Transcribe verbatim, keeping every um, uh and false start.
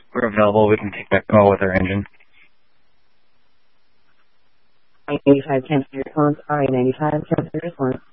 We're available. We can take that call with our engine. I ninety-five, ten for response. R A ninety-five, ten for response.